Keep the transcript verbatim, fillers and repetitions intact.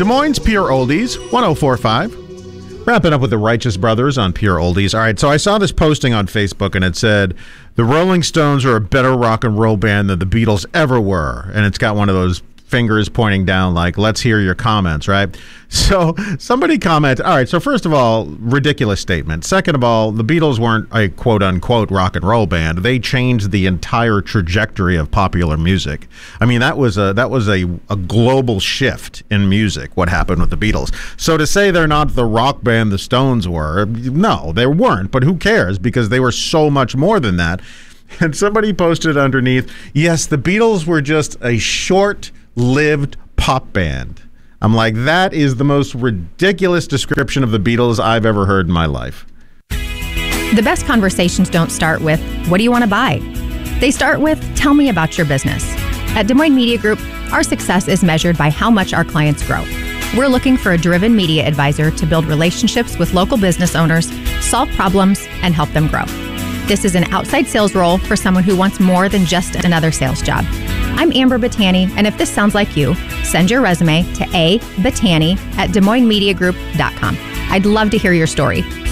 Des Moines Pure Oldies, one oh four point five. Wrapping up with the Righteous Brothers on Pure Oldies. All right, so I saw this posting on Facebook, and it said, the Rolling Stones are a better rock and roll band than the Beatles ever were. And it's got one of those fingers pointing down like, let's hear your comments, right? So somebody commented, all right, so first of all, ridiculous statement. Second of all, the Beatles weren't a quote-unquote rock and roll band. They changed the entire trajectory of popular music. I mean, that was a that was a, a global shift in music, what happened with the Beatles. So to say they're not the rock band the Stones were, no, they weren't, but who cares? Because they were so much more than that. And somebody posted underneath, yes, the Beatles were just a short-lived pop band. I'm like, that is the most ridiculous description of the Beatles I've ever heard in my life. The best conversations don't start with, what do you want to buy? They start with, tell me about your business. At Des Moines Media Group, our success is measured by how much our clients grow. We're looking for a driven media advisor to build relationships with local business owners, solve problems, and help them grow. This is an outside sales role for someone who wants more than just another sales job. I'm Amber Battani, and if this sounds like you, send your resume to a battani at des moines media group dot com. I'd love to hear your story.